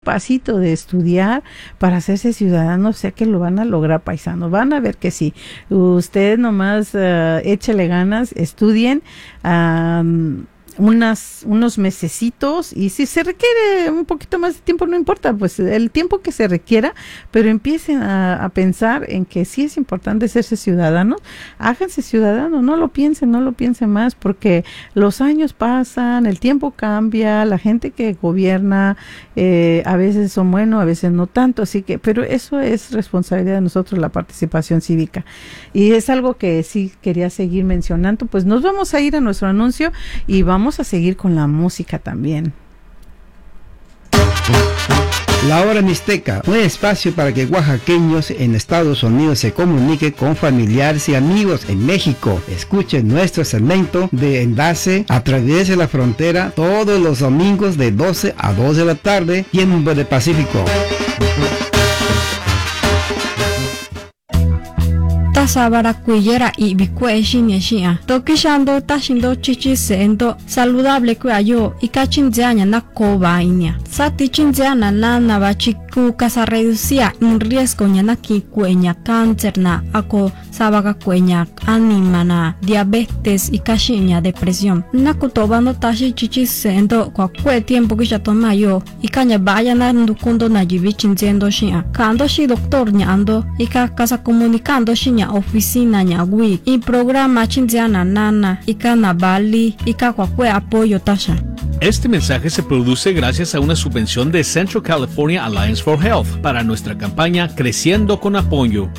pasito de estudiar para hacerse ciudadanos, sé que lo van a lograr, paisanos. Van a ver que sí. Ustedes nomás échele ganas, estudien, unos mesecitos, y si se requiere un poquito más de tiempo, no importa, pues el tiempo que se requiera, pero empiecen a pensar en que sí es importante hacerse ciudadanos. Háganse ciudadanos, no lo piensen más, porque los años pasan, el tiempo cambia, la gente que gobierna a veces son buenos, a veces no tanto, así que, pero eso es responsabilidad de nosotros, la participación cívica, y es algo que sí quería seguir mencionando. Pues nos vamos a ir a nuestro anuncio y vamos a seguir con la música también. La Hora Mixteca, un espacio para que oaxaqueños en Estados Unidos se comuniquen con familiares y amigos en México. Escuchen nuestro segmento de Enlace a través de la frontera todos los domingos de 12 a 2 de la tarde, tiempo del Pacífico. Sabara kuyera y bicue shia tokishando tashindo chichi sendo saludable kuayo y kachinzianya na kobainia sati chinziana na bachiku casa reducía un riesgo na ki kuenya cáncer na ako sabaga kuenya anima na diabetes y kashinya depresión na kutobando tashi chichi sendo kwa kwe tiempo kisha tomayo y kanya baya na ndukundo na jibi chinziendo shia kando shi doctor nyando y casa comunicando shinya oficina nyagui y programa chinziana nana y canabali y kakwe apoyo tasha. Este mensaje se produce gracias a una subvención de Central California Alliance for Health para nuestra campaña Creciendo con Apoyo.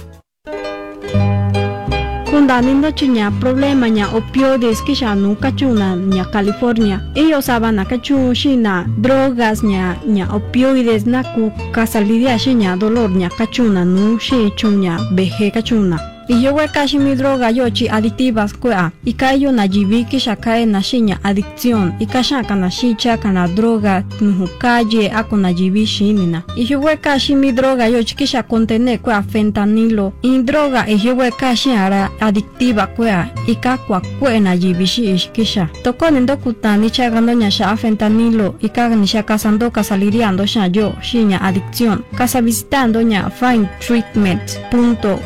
Kundanindo chinya problema nya opioides kisha nu kachuna nya California. Ellos saban kachu shina drogas nya opioides na ku kasalidia shinya dolor nya kachuna nu shi chunya beje kachuna. Y yo kashi mi droga yochi adictivas kwa y kayo na jibi kisha kae na shinya adicción y kasha kana shicha kana droga nuhukaje ako na jibi shinina y yo kashi mi droga yochi kisha contene kwa fentanilo y droga y yo kashi ara adictiva kwa y kakwa kwa na jibi shi kisha toko nendo kutani chagando nya sha fentanilo y kaga ni sha kasando kasaliriando sha yo shinya adicción casa visitando nya findtreatment.gov.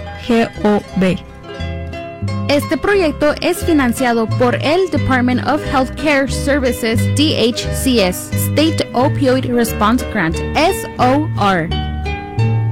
Este proyecto es financiado por el Department of Healthcare Services, DHCS, State Opioid Response Grant, SOR.